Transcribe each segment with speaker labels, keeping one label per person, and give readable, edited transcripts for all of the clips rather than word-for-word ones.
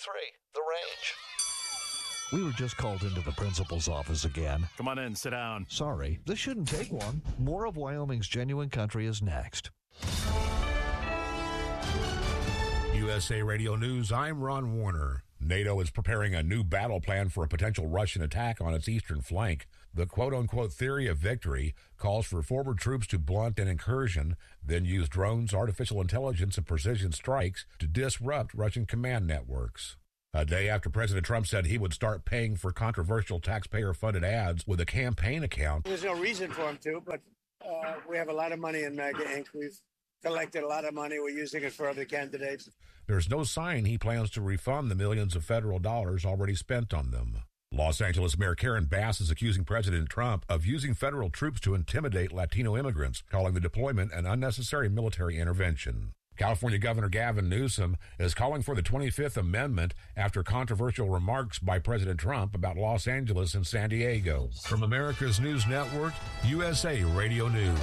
Speaker 1: The Range.
Speaker 2: We were just called into the principal's office again.
Speaker 3: Come on in, sit down.
Speaker 2: Sorry, this shouldn't take long. More of Wyoming's Genuine Country is next.
Speaker 4: USA Radio News, I'm Ron Warner. NATO is preparing a new battle plan for a potential Russian attack on its eastern flank. The quote-unquote theory of victory calls for forward troops to blunt an incursion, then use drones, artificial intelligence, and precision strikes to disrupt Russian command networks. A day after President Trump said he would start paying for controversial taxpayer-funded ads with a campaign account.
Speaker 5: There's no reason for him to, but we have a lot of money in MAGA Inc. We've collected a lot of money. We're using it for other candidates.
Speaker 4: There's no sign he plans to refund the millions of federal dollars already spent on them. Los Angeles Mayor Karen Bass is accusing President Trump of using federal troops to intimidate Latino immigrants, calling the deployment an unnecessary military intervention. California Governor Gavin Newsom is calling for the 25th Amendment after controversial remarks by President Trump about Los Angeles and San Diego. From America's News Network, USA Radio News.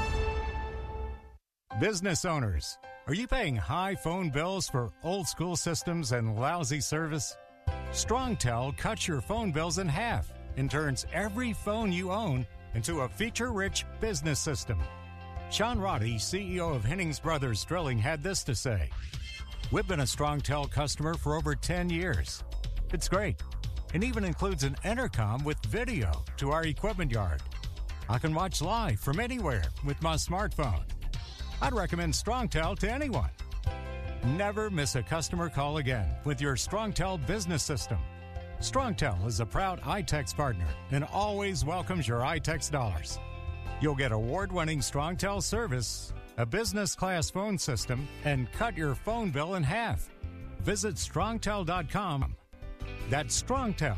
Speaker 6: Business owners, are you paying high phone bills for old school systems and lousy service? StrongTel cuts your phone bills in half and turns every phone you own into a feature-rich business system. Sean Roddy, CEO of Hennings Brothers Drilling, had this to say. We've been a StrongTel customer for over 10 years. It's great. It even includes an intercom with video to our equipment yard. I can watch live from anywhere with my smartphone. I'd recommend StrongTel to anyone. Never miss a customer call again with your StrongTel business system. StrongTel is a proud iTex partner and always welcomes your iTex dollars. You'll get award-winning StrongTel service, a business-class phone system, and cut your phone bill in half. Visit StrongTel.com. That's StrongTel,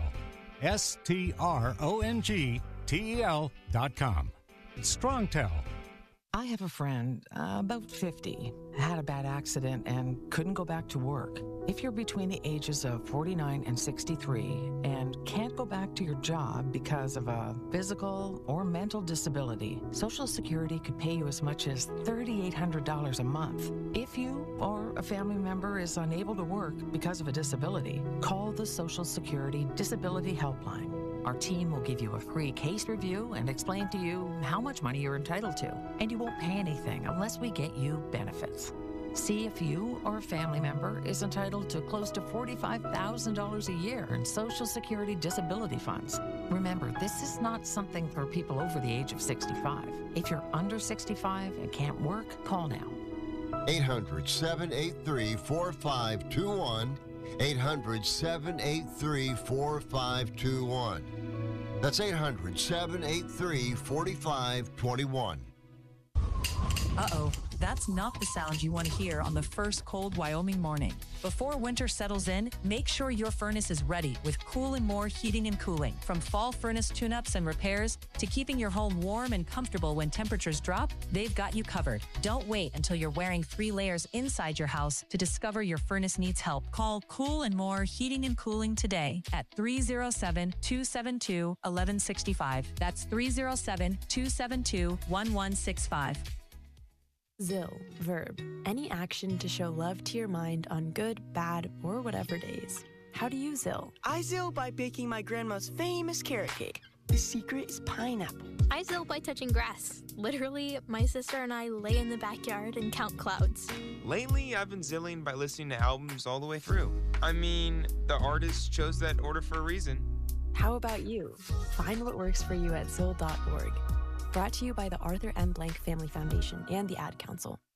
Speaker 6: StrongTel.com. StrongTel.
Speaker 7: I have a friend, about 50, had a bad accident and couldn't go back to work. If you're between the ages of 49 and 63 and can't go back to your job because of a physical or mental disability, Social Security could pay you as much as $3,800 a month. If you or a family member is unable to work because of a disability, call the Social Security Disability Helpline. Our team will give you a free case review and explain to you how much money you're entitled to. And you won't pay anything unless we get you benefits. See if you or a family member is entitled to close to $45,000 a year in Social Security disability funds. Remember, this is not something for people over the age of 65. If you're under 65 and can't work, call now.
Speaker 8: 800-783-4521. 800-783-4521. That's 800-783-4521.
Speaker 9: Uh-oh, that's not the sound you want to hear on the first cold Wyoming morning. Before winter settles in, make sure your furnace is ready with Cool & More Heating and Cooling. From fall furnace tune-ups and repairs to keeping your home warm and comfortable when temperatures drop, they've got you covered. Don't wait until you're wearing 3 layers inside your house to discover your furnace needs help. Call Cool & More Heating and Cooling today at 307-272-1165. That's 307-272-1165.
Speaker 10: ZIL, verb, any action to show love to your mind on good, bad, or whatever days. How do you ZIL?
Speaker 11: I ZIL by baking my grandma's famous carrot cake. The secret is pineapple.
Speaker 12: I ZIL by touching grass. Literally, my sister and I lay in the backyard and count clouds.
Speaker 13: Lately, I've been zilling by listening to albums all the way through. I mean, the artist chose that order for a reason.
Speaker 10: How about you? Find what works for you at ZIL.org. Brought to you by the Arthur M. Blank Family Foundation and the Ad Council.